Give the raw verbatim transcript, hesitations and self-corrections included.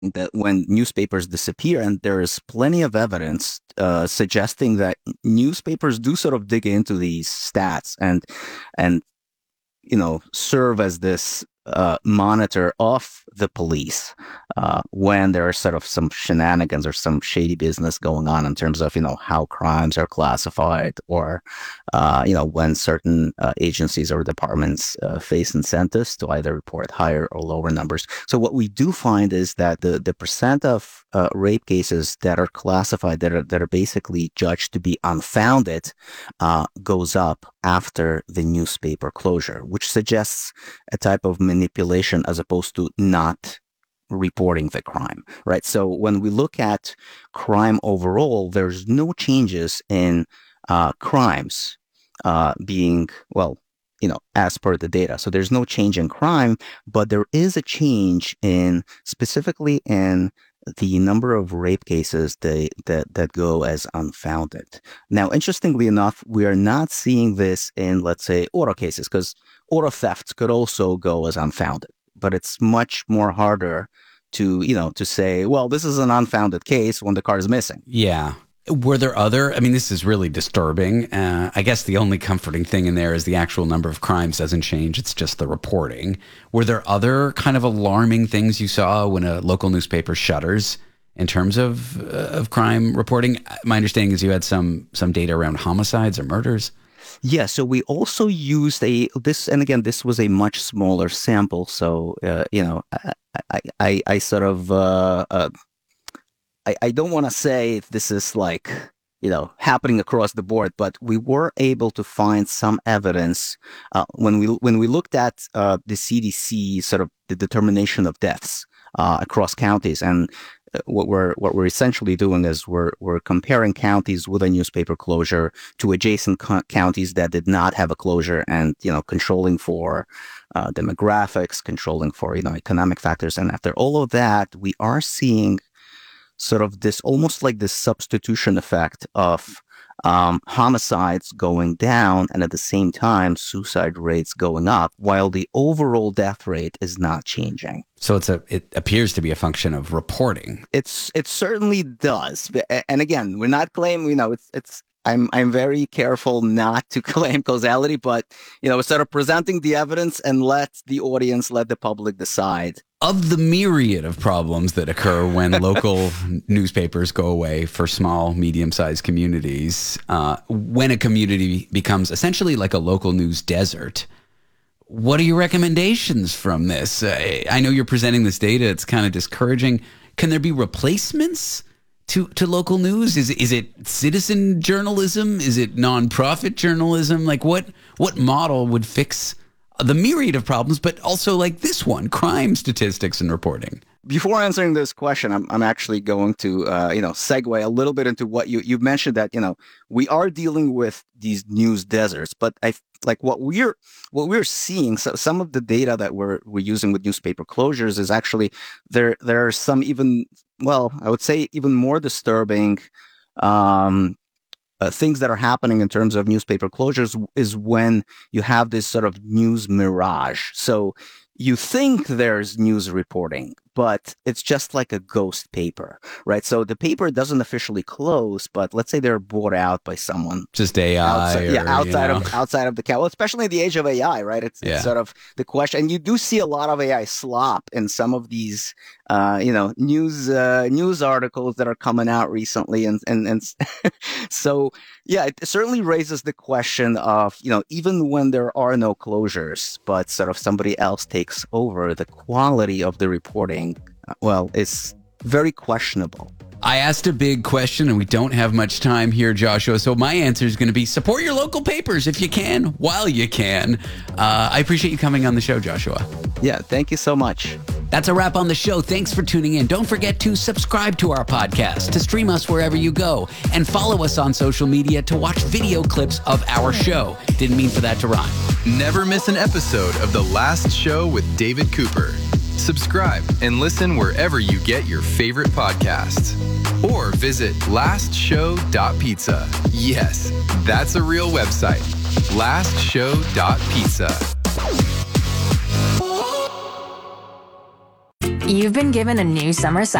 that when newspapers disappear, and there is plenty of evidence uh, suggesting that newspapers do sort of dig into these stats and and you know serve as this uh, monitor of the police uh, when there are sort of some shenanigans or some shady business going on in terms of you know how crimes are classified, or uh, you know when certain uh, agencies or departments uh, face incentives to either report higher or lower numbers. So what we do find is that the the percent of uh, rape cases that are classified that are that are basically judged to be unfounded uh, goes up after the newspaper closure, which suggests a type of manipulation as opposed to not reporting the crime, right? So when we look at crime overall, there's no changes in uh, crimes uh, being, well, you know, as per the data. So there's no change in crime, but there is a change in specifically in the number of rape cases that, that that go as unfounded. Now, interestingly enough, we are not seeing this in, let's say, auto cases, because auto thefts could also go as unfounded, but it's much more harder to, you know, to say, well, this is an unfounded case when the car is missing. Yeah. Were there other, I mean, this is really disturbing. Uh, I guess the only comforting thing in there is the actual number of crimes doesn't change. It's just the reporting. Were there other kind of alarming things you saw when a local newspaper shutters in terms of uh, of crime reporting? My understanding is you had some some data around homicides or murders. Yeah, so we also used a this, and again, this was a much smaller sample. So uh, you know, I I, I, I sort of uh, uh, I, I don't want to say if this is like you know happening across the board, but we were able to find some evidence uh, when we when we looked at uh, the C D C sort of the determination of deaths uh, across counties. And what we're what we're essentially doing is we're we're comparing counties with a newspaper closure to adjacent co- counties that did not have a closure, and you know controlling for uh, demographics, controlling for you know economic factors. And after all of that, we are seeing sort of this almost like this substitution effect of um, homicides going down, and at the same time suicide rates going up, while the overall death rate is not changing. So it's a it appears to be a function of reporting. It's it certainly does, and again, we're not claiming. You know, it's it's. I'm I'm very careful not to claim causality, but you know, sort of presenting the evidence and let the audience, let the public decide. Of the myriad of problems that occur when local newspapers go away for small, medium-sized communities, uh, when a community becomes essentially like a local news desert, what are your recommendations from this? Uh, I know you're presenting this data. It's kind of discouraging. Can there be replacements to, to local news? Is, is it citizen journalism? Is it nonprofit journalism? Like what what model would fix the myriad of problems, but also like this one, crime statistics and reporting? Before answering this question, I'm I'm actually going to uh, you know segue a little bit into what you you mentioned, that you know we are dealing with these news deserts, but I like what we're what we're seeing. So some of the data that we're we're using with newspaper closures is actually there there are some even well I would say even more disturbing Um, Uh, things that are happening in terms of newspaper closures is when you have this sort of news mirage. So you think there's news reporting, but it's just like a ghost paper, right? So the paper doesn't officially close, but let's say they're bought out by someone. Just A I. Outside, or, yeah, outside you know. of outside of the cat. Well, especially in the age of A I, right? It's, Yeah. it's sort of the question, and you do see a lot of A I slop in some of these, uh, you know, news uh, news articles that are coming out recently, and and and so yeah, it certainly raises the question of you know even when there are no closures, but sort of somebody else takes over, the quality of the reporting, well, it's very questionable. I asked a big question and we don't have much time here, Joshua. So my answer is going to be support your local papers if you can, while you can. Uh, I appreciate you coming on the show, Joshua. Yeah, thank you so much. That's a wrap on the show. Thanks for tuning in. Don't forget to subscribe to our podcast, to stream us wherever you go, and follow us on social media to watch video clips of our show. Didn't mean for that to rhyme. Never miss an episode of The Last Show with David Cooper. Subscribe and listen wherever you get your favorite podcasts. Or visit last show dot pizza. Yes, that's a real website. last show dot pizza. You've been given a new summer